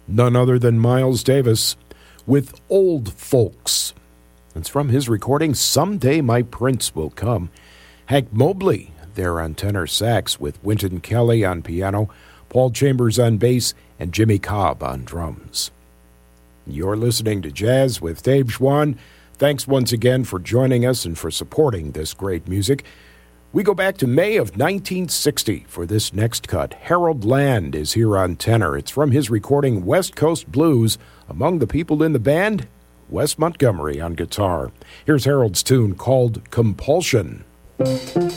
none other than Miles Davis with Old Folks. It's from his recording, Someday My Prince Will Come. Hank Mobley there on tenor sax with Wynton Kelly on piano, Paul Chambers on bass, and Jimmy Cobb on drums. You're listening to Jazz with Dave Schwann. Thanks once again for joining us and for supporting this great music. We go back to May of 1960 for this next cut. Harold Land is here on tenor. It's from his recording West Coast Blues. Among the people in the band, Wes Montgomery on guitar. Here's Harold's tune called Compulsion.